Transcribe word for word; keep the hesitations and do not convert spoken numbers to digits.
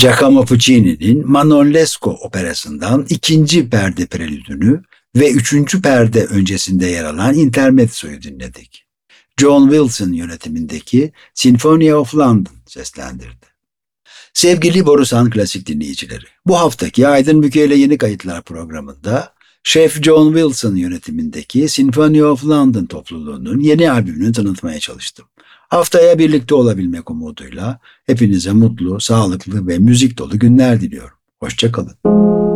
Giacomo Puccini'nin Manon Lescaut operasından ikinci perde prelüdünü ve üçüncü perde öncesinde yer alan intermezzoyu dinledik. John Wilson yönetimindeki Symphony of London seslendirdi. Sevgili Borusan Klasik dinleyicileri, bu haftaki Aydın Büke ile Yeni Kayıtlar programında Şef John Wilson yönetimindeki Symphony of London topluluğunun yeni albümünü tanıtmaya çalıştım. Haftaya birlikte olabilmek umuduyla hepinize mutlu, sağlıklı ve müzik dolu günler diliyorum. Hoşça kalın.